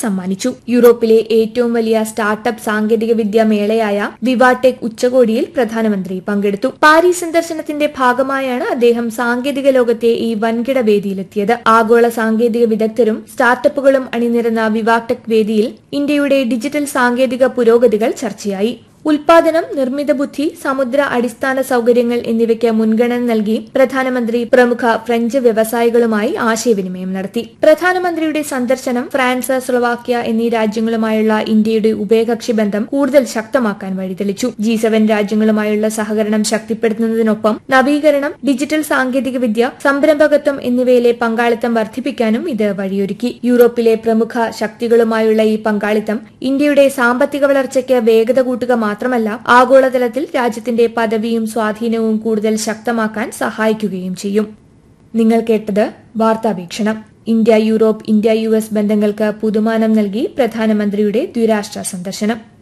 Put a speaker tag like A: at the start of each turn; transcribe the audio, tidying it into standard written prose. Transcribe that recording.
A: സമ്മാനിച്ചു. യൂറോപ്പിലെ ഏറ്റവും വലിയ സ്റ്റാർട്ടപ്പ് സാങ്കേതികവിദ്യാ മേളയായ വിവാടെക് ഉച്ചകോടിയിൽ പ്രധാനമന്ത്രി പങ്കെടുത്തു. പാരീസ് സന്ദർശനത്തിന്റെ ഭാഗമായാണ് അദ്ദേഹം സാങ്കേതിക ലോകത്തെ ഈ വൻകിട വേദിയിലെത്തിയത്. ആഗോള സാങ്കേതിക വിദഗ്ധരും സ്റ്റാർട്ടപ്പുകളും അണിനിരന്ന വിവാടെക് വേദിയിൽ ഇന്ത്യയുടെ ഡിജിറ്റൽ സാങ്കേതിക പുരോഗതികൾ ചർച്ചയായി. ഉൽപാദനം, നിർമ്മിത ബുദ്ധി, സമുദ്ര അടിസ്ഥാന സൌകര്യങ്ങൾ എന്നിവയ്ക്ക് മുൻഗണന നൽകി പ്രധാനമന്ത്രി പ്രമുഖ ഫ്രഞ്ച് വ്യവസായികളുമായി ആശയവിനിമയം നടത്തി. പ്രധാനമന്ത്രിയുടെ സന്ദർശനം ഫ്രാൻസ്, സ്ലൊവാക്യ എന്നീ രാജ്യങ്ങളുമായുള്ള ഇന്ത്യയുടെ ഉഭയകക്ഷി ബന്ധം കൂടുതൽ ശക്തമാക്കാൻ വഴിതെളിച്ചു. G7 രാജ്യങ്ങളുമായുള്ള സഹകരണം ശക്തിപ്പെടുത്തുന്നതിനൊപ്പം നവീകരണം, ഡിജിറ്റൽ സാങ്കേതികവിദ്യ, സംരംഭകത്വം എന്നിവയിലെ പങ്കാളിത്തം വർദ്ധിപ്പിക്കാനും ഇത് വഴിയൊരുക്കി. യൂറോപ്പിലെ പ്രമുഖ ശക്തികളുമായുള്ള ഈ പങ്കാളിത്തം ഇന്ത്യയുടെ സാമ്പത്തിക വളർച്ചയ്ക്ക് വേഗത കൂട്ടുക മാത്രമല്ല, ആഗോളതലത്തിൽ രാജ്യത്തിന്റെ പദവിയും സ്വാധീനവും കൂടുതൽ ശക്തമാക്കാൻ സഹായിക്കുകയും ചെയ്യും. നിങ്ങൾ കേട്ടത് വാർത്താവീക്ഷണം. ഇന്ത്യ യൂറോപ്പ്, ഇന്ത്യ US ബന്ധങ്ങൾക്ക് പുതുമാനം നൽകി പ്രധാനമന്ത്രിയുടെ ദ്വിരാഷ്ട്ര സന്ദർശനം.